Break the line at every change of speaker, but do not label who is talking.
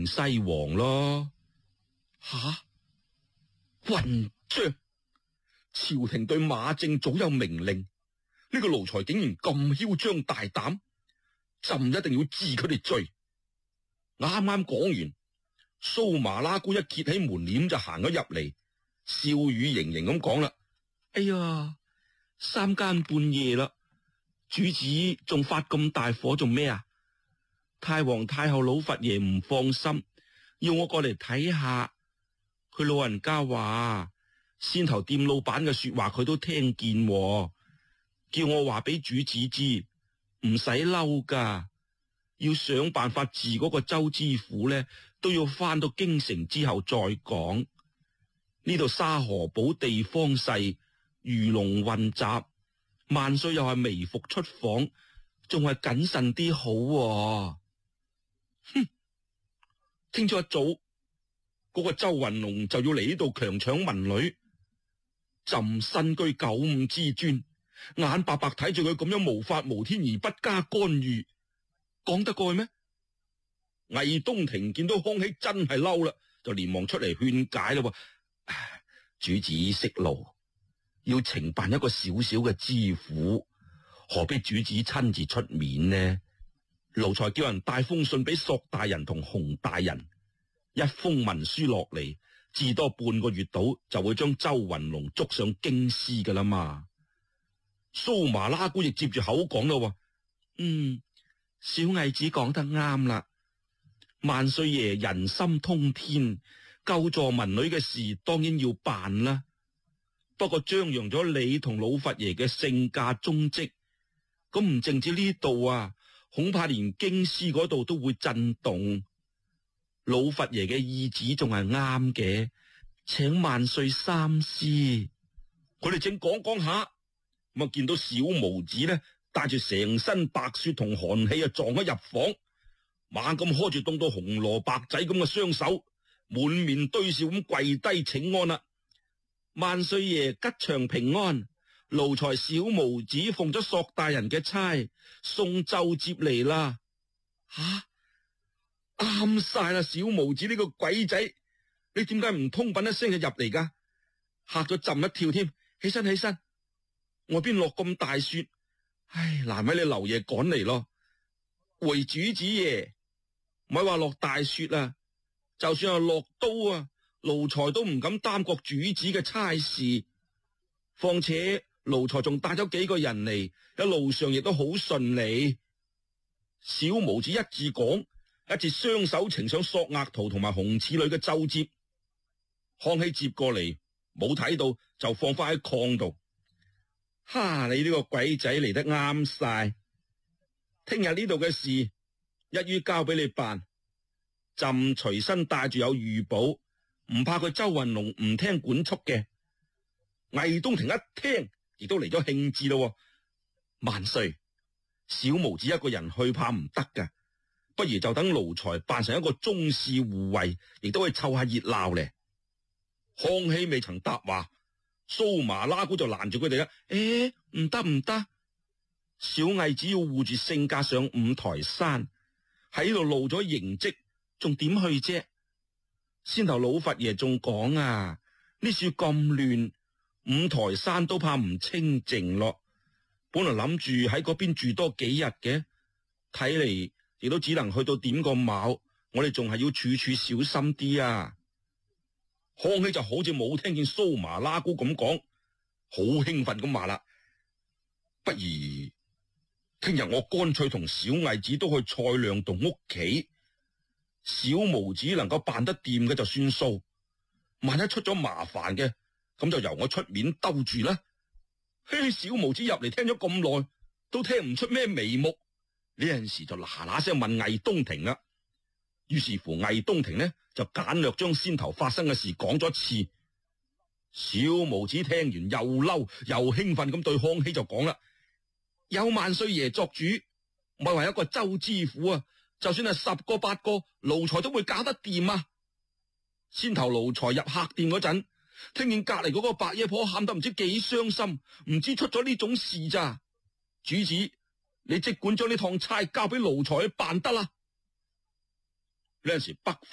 寧西王咯。
吓！混帳！朝廷對馬正早有命令，呢個奴才竟然咁囂張大膽，朕一定要治佢哋罪。啱啱講完，蘇麻拉姑一揭起門簾就行咗入嚟，笑語盈盈咁講啦：哎呀，三更半夜啦，主子仲發咁大火做咩啊？太皇太后老佛爺唔放心，要我過嚟睇下。佢老人家話，先頭店老闆嘅說話佢都聽見，叫我話俾主子知，唔使嬲噶，要想辦法治嗰個周知府呢，都要翻到京城之後再講。呢度沙河堡地方細，魚龍混雜，萬歲又係微服出訪，仲係謹慎啲好。哼，聽朝一早嗰個周雲龍就要嚟呢度強搶民女，朕身居九五之尊，眼白白睇住佢咁樣無法無天而不加干預，講得過去咩？魏東庭見到康熙真係嬲啦，就連忙出嚟勸解啦。主子息怒，要懲辦一個小小嘅知府，何必主子親自出面呢？奴才叫人帶封信俾索大人同洪大人，一封文書落嚟，至多半個月到就會將周雲龍捉上京師噶啦嘛。蘇麻拉姑亦接住口講啦，小毅子講得啱啦。萬歲爺人心通天，救助民女嘅事當然要辦啦。不過張揚咗你同老佛爺嘅性價蹤跡，咁唔淨止呢度啊，恐怕連京師嗰度都會震動。老佛爺嘅意旨仲係啱嘅，請萬歲三思。佢哋正講講下，咁啊見到小毛子呢，帶住成身白雪同寒氣啊撞咗入房，猛咁開住凍到紅蘿蔔仔咁嘅雙手，滿面堆笑咁跪低請安啦。萬歲爺吉祥平安，奴才小毛子奉咗索大人嘅差，送奏接嚟啦。吓！啱晒啦，小毛子呢個鬼仔，你點解唔通品一聲就入嚟噶？嚇咗朕一跳添！起身起身，外邊落咁大雪，唉，難為你劉爺趕嚟咯。回主子爺，唔係話落大雪啊，就算係落刀啊，奴才都唔敢擔過主子嘅差事。況且奴才仲帶咗幾個人嚟，一路上亦都好順利。小毛子一字講，一直雙手呈上索額圖同埋紅翅女嘅奏摺，康熙接過嚟冇睇到就放翻喺炕度。哈！你呢個鬼仔嚟得啱晒，聽日呢度嘅事一於交俾你辦。朕隨身帶住有預保，唔怕佢周雲龍唔聽管束嘅。魏東庭一聽亦都嚟咗興致咯。萬歲，小毛子一個人去怕唔得噶。不如就等奴才扮成一個宗室護衛，亦都可以湊下熱鬧咧。康熙未曾答話，蘇麻拉姑就攔住佢哋啦。唔得唔得，小毅只要護住聖駕上五台山，喺度露咗形跡，仲點去啫？先頭老佛爺仲講啊，呢處咁亂，五台山都怕唔清靜咯。本來諗住喺嗰邊住多幾日嘅，睇嚟亦都只能去到點個卯，我哋仲係要處處小心啲啊！康熙就好似冇聽見蘇麻拉姑咁講，好興奮咁話啦：不如聽日我乾脆同小毅子都去蔡亮棟屋企，小毛子能夠辦得掂嘅就算數，萬一出咗麻煩嘅，咁就由我出面兜住啦。嘿，小毛子入嚟聽咗咁耐，都聽唔出咩眉目。呢陣時就嗱嗱聲問魏東庭啦，於是乎魏東庭呢就簡略將先頭發生嘅事講咗一次。小毛子聽完又嬲又興奮咁對康熙就講啦：有萬歲爺作主，唔係話一個周知府啊，就算係10個8個奴才都會搞得掂啊！先頭奴才入客店嗰陣，聽見隔籬嗰個白野婆喊得唔知幾傷心，唔知出咗呢種事咋。主子，你即管將呢趟差交俾奴才去辦得啦。呢陣時北